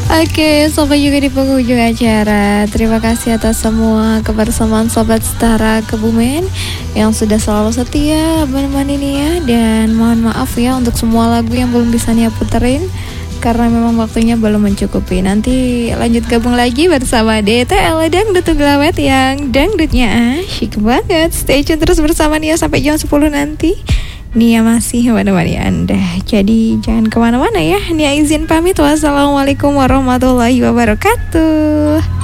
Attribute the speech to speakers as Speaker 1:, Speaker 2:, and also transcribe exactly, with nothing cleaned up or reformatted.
Speaker 1: Oke, sampai juga di penghujung acara. Terima kasih atas semua kebersamaan Sobat Setara Kebumen yang sudah selalu setia menemani Nia. Dan mohon maaf ya untuk semua lagu yang belum bisa Nia puterin karena memang waktunya belum mencukupi. Nanti lanjut gabung lagi bersama D T L Dangdut Gelawet yang dangdutnya asyik banget. Stay tune terus bersama Nia sampai jam sepuluh nanti. Nia masih menemani Anda. Jadi jangan kemana-mana ya. Nia izin pamit. Wassalamualaikum warahmatullahi wabarakatuh.